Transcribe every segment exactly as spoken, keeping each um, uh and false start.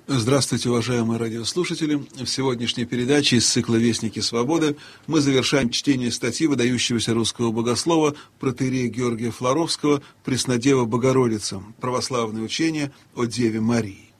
Здравствуйте, уважаемые радиослушатели. В сегодняшней передаче из цикла «Вестники свободы» мы завершаем чтение статьи выдающегося русского богослова протоиерея Георгия Флоровского «Преснодева Богородица. Православное учение о Деве Марии».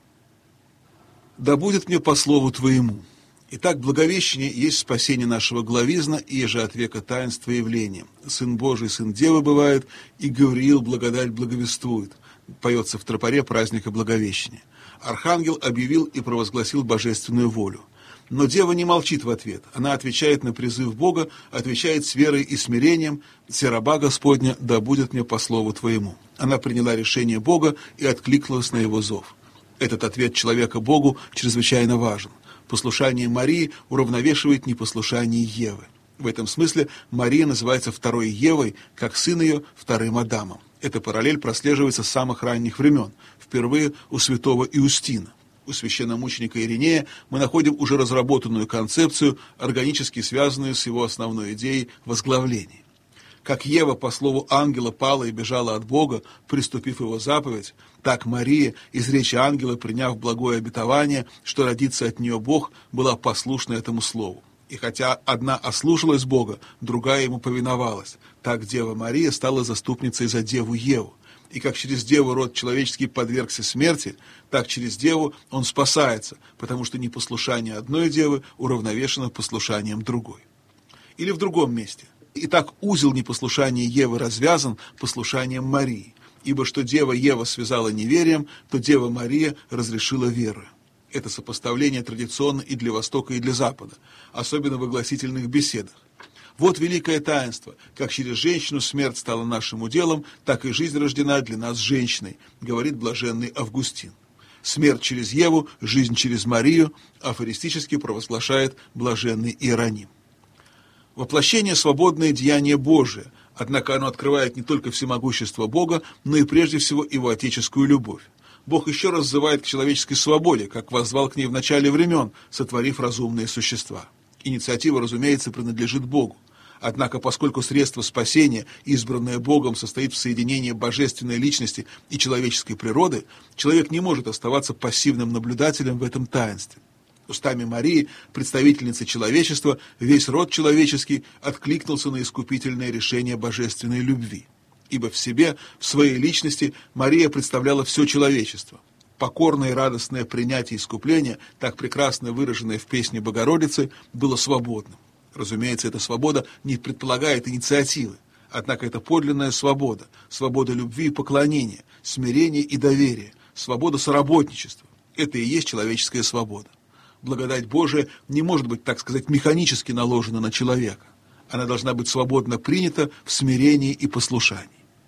«Да будет мне по слову Твоему». Итак, Благовещение есть спасение нашего главизна, и еже от века таинства явления. Сын Божий, Сын Девы бывает, и Гавриил благодать благовествует. Поется в тропаре праздника Благовещения. Архангел объявил и провозгласил божественную волю. Но Дева не молчит в ответ. Она отвечает на призыв Бога, отвечает с верой и смирением: «Се раба Господня, да будет мне по слову Твоему». Она приняла решение Бога и откликнулась на его зов. Этот ответ человека Богу чрезвычайно важен. Послушание Марии уравновешивает непослушание Евы. В этом смысле Мария называется второй Евой, как сын ее вторым Адамом. Эта параллель прослеживается с самых ранних времен, впервые у святого Иустина. У священномученика Иринея мы находим уже разработанную концепцию, органически связанную с его основной идеей возглавления. Как Ева по слову ангела пала и бежала от Бога, приступив его заповедь, так Мария, из речи ангела приняв благое обетование, что родится от нее Бог, была послушна этому слову. И хотя одна ослушалась Бога, другая ему повиновалась. Так Дева Мария стала заступницей за Деву Еву. И как через Деву род человеческий подвергся смерти, так через Деву он спасается, потому что непослушание одной Девы уравновешено послушанием другой. Или в другом месте. Итак, узел непослушания Евы развязан послушанием Марии. Ибо что Дева Ева связала неверием, то Дева Мария разрешила верою. Это сопоставление традиционно и для Востока, и для Запада, особенно в огласительных беседах. Вот великое таинство, как через женщину смерть стала нашим уделом, так и жизнь рождена для нас женщиной, говорит блаженный Августин. Смерть через Еву, жизнь через Марию, афористически провозглашает блаженный Иероним. Воплощение — свободное деяние Божие, однако оно открывает не только всемогущество Бога, но и прежде всего его отеческую любовь. Бог еще раз взывает к человеческой свободе, как воззвал к ней в начале времен, сотворив разумные существа. Инициатива, разумеется, принадлежит Богу. Однако, поскольку средство спасения, избранное Богом, состоит в соединении божественной личности и человеческой природы, человек не может оставаться пассивным наблюдателем в этом таинстве. Устами Марии, представительницы человечества, весь род человеческий откликнулся на искупительное решение божественной любви. Ибо в себе, в своей личности, Мария представляла все человечество. Покорное и радостное принятие искупления, так прекрасно выраженное в песне Богородицы, было свободным. Разумеется, эта свобода не предполагает инициативы. Однако это подлинная свобода, свобода любви и поклонения, смирения и доверия, свобода соработничества. Это и есть человеческая свобода. Благодать Божия не может быть, так сказать, механически наложена на человека. Она должна быть свободно принята в смирении и послушании.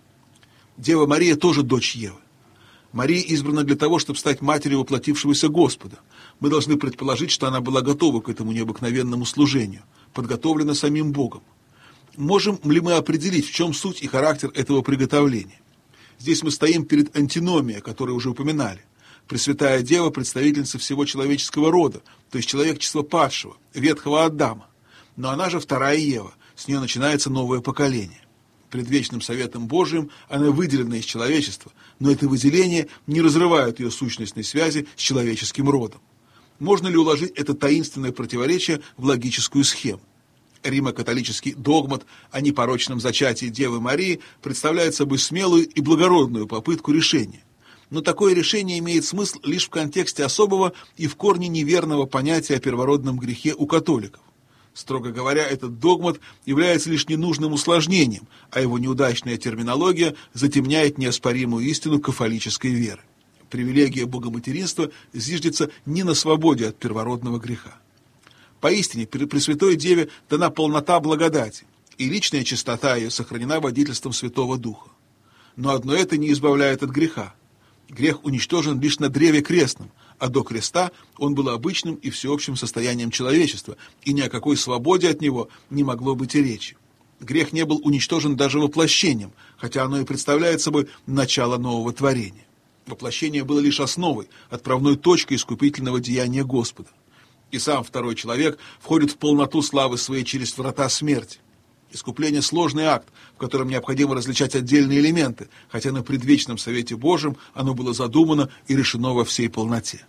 Дева Мария тоже дочь Евы. Мария избрана для того, чтобы стать матерью воплотившегося Господа. Мы должны предположить, что она была готова к этому необыкновенному служению, подготовлена самим Богом. Можем ли мы определить, в чем суть и характер этого приготовления? Здесь мы стоим перед антиномией, о которой уже упоминали. Пресвятая Дева – представительница всего человеческого рода, то есть человечества падшего, ветхого Адама. Но она же вторая Ева, с нее начинается новое поколение. Пред вечным советом Божиим она выделена из человечества, но это выделение не разрывает ее сущностной связи с человеческим родом. Можно ли уложить это таинственное противоречие в логическую схему? Римо-католический догмат о непорочном зачатии Девы Марии представляет собой смелую и благородную попытку решения. Но такое решение имеет смысл лишь в контексте особого и в корне неверного понятия о первородном грехе у католиков. Строго говоря, этот догмат является лишь ненужным усложнением, а его неудачная терминология затемняет неоспоримую истину кафолической веры. Привилегия богоматеринства зиждется не на свободе от первородного греха. Поистине, Пресвятой Деве дана полнота благодати, и личная чистота ее сохранена водительством Святого Духа. Но одно это не избавляет от греха. Грех уничтожен лишь на древе крестном, а до креста он был обычным и всеобщим состоянием человечества, и ни о какой свободе от него не могло быть и речи. Грех не был уничтожен даже воплощением, хотя оно и представляет собой начало нового творения. Воплощение было лишь основой, отправной точкой искупительного деяния Господа. И сам второй человек входит в полноту славы своей через врата смерти. Искупление – сложный акт, в котором необходимо различать отдельные элементы, хотя на предвечном совете Божьем оно было задумано и решено во всей полноте.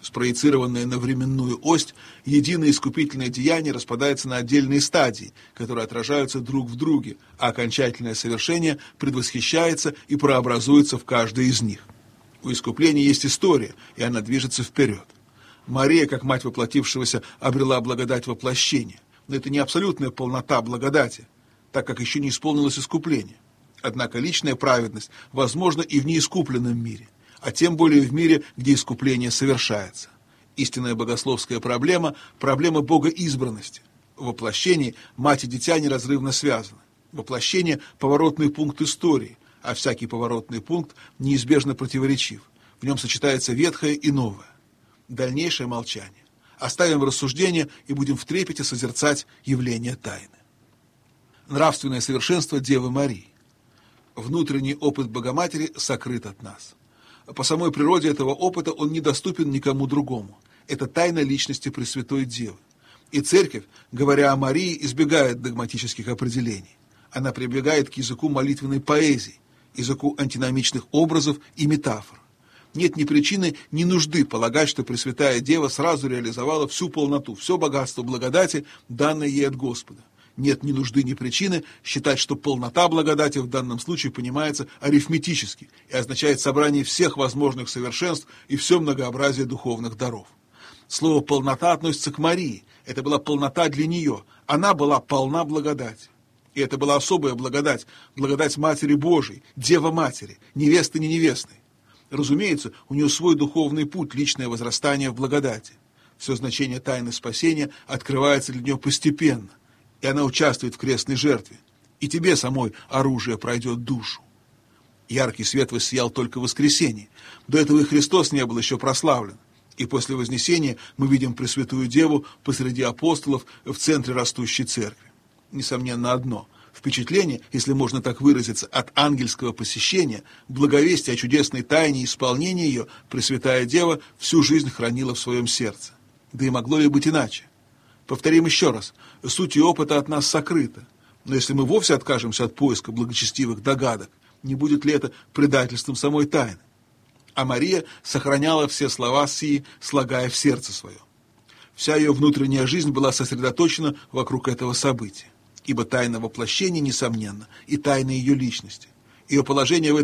Спроецированное на временную ось, единое искупительное деяние распадается на отдельные стадии, которые отражаются друг в друге, а окончательное совершение предвосхищается и прообразуется в каждой из них. У искупления есть история, и она движется вперед. Мария, как мать воплотившегося, обрела благодать воплощения, но это не абсолютная полнота благодати, так как еще не исполнилось искупление. Однако личная праведность возможна и в неискупленном мире, а тем более в мире, где искупление совершается. Истинная богословская проблема – проблема богоизбранности. В воплощении мать и дитя неразрывно связаны. Воплощение – поворотный пункт истории, а всякий поворотный пункт неизбежно противоречив. В нем сочетается ветхое и новое. Дальнейшее молчание. Оставим рассуждение и будем в трепете созерцать явление тайны. Нравственное совершенство Девы Марии. Внутренний опыт Богоматери сокрыт от нас. По самой природе этого опыта он недоступен никому другому. Это тайна личности Пресвятой Девы. И Церковь, говоря о Марии, избегает догматических определений. Она прибегает к языку молитвенной поэзии, языку антиномичных образов и метафор. Нет ни причины, ни нужды полагать, что Пресвятая Дева сразу реализовала всю полноту, все богатство благодати, данное ей от Господа. Нет ни нужды, ни причины считать, что полнота благодати в данном случае понимается арифметически и означает собрание всех возможных совершенств и все многообразие духовных даров. Слово «полнота» относится к Марии. Это была полнота для нее. Она была полна благодати. И это была особая благодать, благодать Матери Божией, Дева Матери, невесты не невестной. Разумеется, у нее свой духовный путь, личное возрастание в благодати. Все значение тайны спасения открывается для нее постепенно, и она участвует в крестной жертве. И тебе самой оружие пройдет душу. Яркий свет воссиял только в воскресенье. До этого и Христос не был еще прославлен. И после Вознесения мы видим Пресвятую Деву посреди апостолов в центре растущей церкви. Несомненно одно – впечатление, если можно так выразиться, от ангельского посещения, благовестие о чудесной тайне исполнения ее Пресвятая Дева всю жизнь хранила в своем сердце. Да и могло ли быть иначе? Повторим еще раз, суть и опыта от нас сокрыта, но если мы вовсе откажемся от поиска благочестивых догадок, не будет ли это предательством самой тайны? А Мария сохраняла все слова сии, слагая в сердце свое. Вся ее внутренняя жизнь была сосредоточена вокруг этого события, ибо тайна воплощения, несомненно, и тайна ее личности. Ее положение в